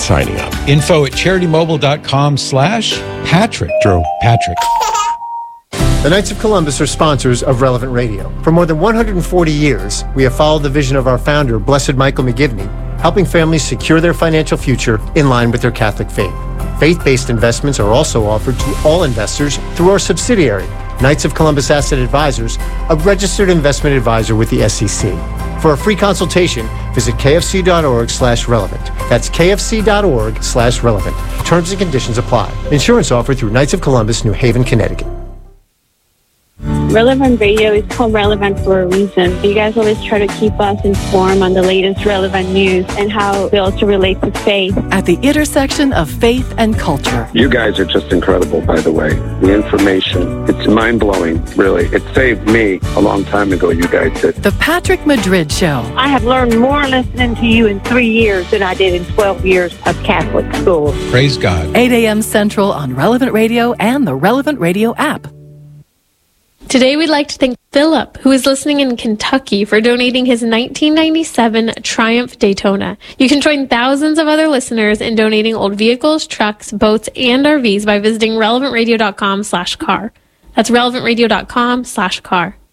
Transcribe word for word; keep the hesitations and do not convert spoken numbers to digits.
signing up. Info at CharityMobile.com slash Patrick. Drew. Patrick. The Knights of Columbus are sponsors of Relevant Radio. For more than one hundred forty years, we have followed the vision of our founder, Blessed Michael McGivney, helping families secure their financial future in line with their Catholic faith. Faith-based investments are also offered to all investors through our subsidiary, Knights of Columbus Asset Advisors, a registered investment advisor with the S E C. For a free consultation, visit kfc.org slash relevant. That's kfc.org slash relevant. Terms and conditions apply. Insurance offered through Knights of Columbus, New Haven, Connecticut. Relevant Radio is called Relevant for a reason. You guys always try to keep us informed on the latest relevant news and how it also relates to faith. At the intersection of faith and culture. You guys are just incredible, by the way. The information, it's mind-blowing, really. It saved me a long time ago, you guys did. The Patrick Madrid Show. I have learned more listening to you in three years than I did in twelve years of Catholic school. Praise God. eight a.m. Central on Relevant Radio and the Relevant Radio app. Today, we'd like to thank Philip, who is listening in Kentucky, for donating his nineteen ninety-seven Triumph Daytona. You can join thousands of other listeners in donating old vehicles, trucks, boats, and R Vs by visiting relevantradio.com slash car. That's relevantradio.com slash car.